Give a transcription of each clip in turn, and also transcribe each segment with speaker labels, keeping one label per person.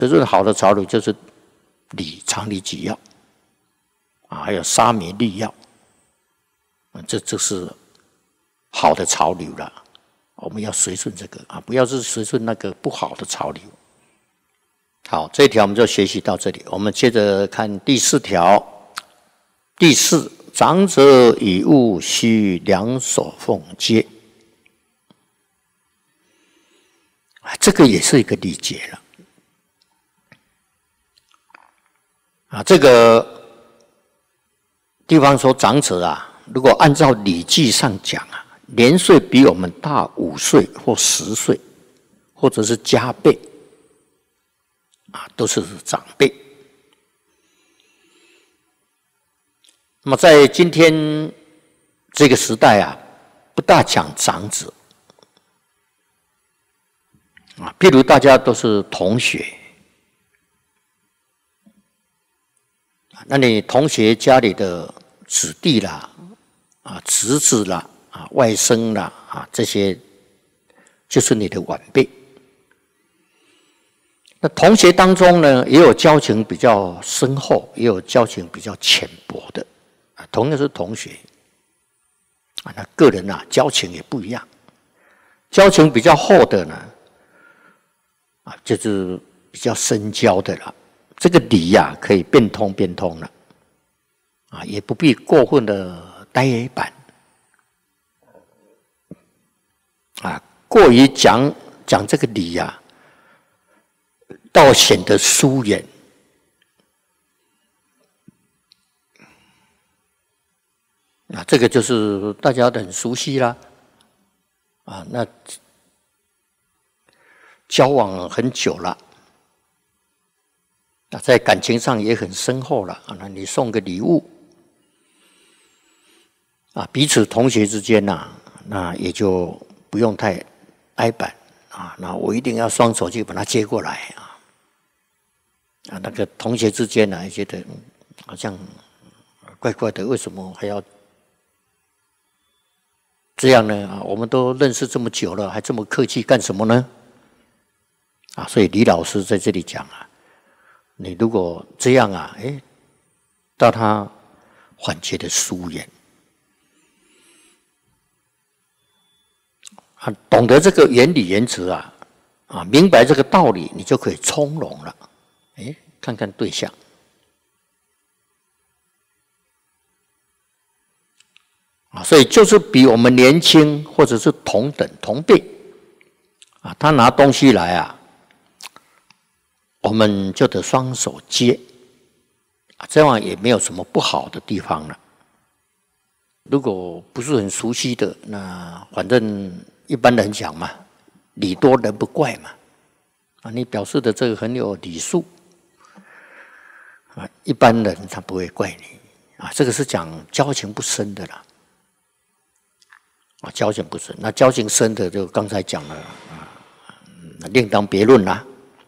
Speaker 1: 可是好的草履就是礼常理己要啊，还有沙弥利要啊，这是好的潮流了。我们要随顺这个啊，不要是随顺那个不好的潮流。好，这一条我们就学习到这里。我们接着看第4条。第4，长者以物须两手奉接。这个也是一个礼节了。啊，这个地方说长者啊，如果按照《礼记》上讲啊，年岁比我们大5岁或10岁，或者是加倍，啊，都是长辈。那么在今天这个时代啊，不大讲长者啊，譬如大家都是同学，那你同学家里的子弟啦，啊，侄子啦，啊，外甥啦，啊，这些就是你的晚辈。那同学当中呢，也有交情比较深厚，也有交情比较浅薄的。同样是同学，啊，那个人啊，交情也不一样。交情比较厚的呢，啊，就是比较深交的了。这个礼呀，可以变通了，啊，也不必过分的呆板，啊，过于讲这个礼呀，倒显得疏远。啊，这个就是大家都很熟悉啦，啊，那交往很久了，啊，在感情上也很深厚了，啊，那你送个礼物，啊，彼此同学之间呐，那也就不用太呆板啊，那我一定要双手去把它接过来啊，啊，那个同学之间呢，也觉得好像怪怪的，为什么还要？这样呢啊，我们都认识这么久了，还这么客气干什么呢？啊，所以李老师在这里讲啊，你如果这样啊，到他缓觉的疏远啊，懂得这个原理原则啊，啊，明白这个道理，你就可以从容了。看看对象。啊，所以就是比我们年轻或者是同等同辈，啊，他拿东西来啊，我们就得双手接，啊，这样也没有什么不好的地方了。如果不是很熟悉的，那反正一般人讲嘛，礼多人不怪嘛，啊，你表示的这个很有礼数，啊，一般人他不会怪你，啊，这个是讲交情不深的啦。啊，交情不深，那交情深的就刚才讲了啊，另当别论啦。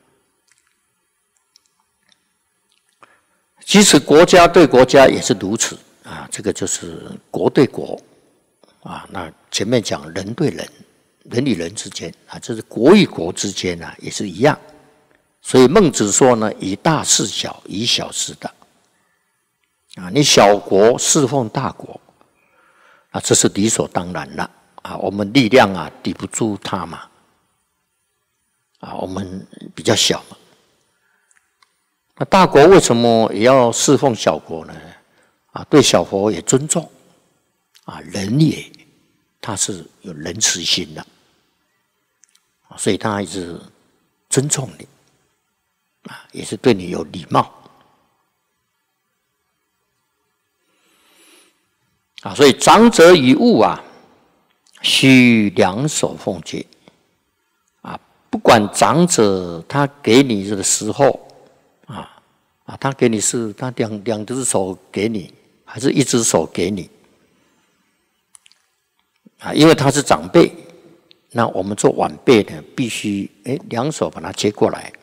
Speaker 1: 其实国家对国家也是如此啊，这个就是国对国啊。那前面讲人对人，人与人之间啊，这是国与国之间啊，也是一样。所以孟子说呢，以大事小，以小事大。啊，你小国侍奉大国。啊，这是理所当然了啊！我们力量啊抵不住他嘛，啊，我们比较小嘛。那大国为什么也要侍奉小国呢？啊，对小国也尊重，啊，人也他是有仁慈心的，所以他一直尊重你，啊，也是对你有礼貌。啊，所以长者以物啊，须两手奉接。啊，不管长者他给你的时候，他给你是他两只手给你，还是一只手给你？啊，因为他是长辈，那我们做晚辈呢，必须两手把它接过来。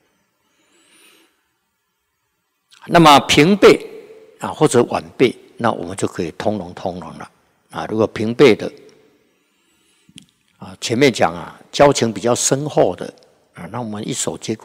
Speaker 1: 那么平辈啊，或者晚辈。那我们就可以通融了啊！如果平辈的啊，前面讲啊，交情比较深厚的啊，那我们一手接过。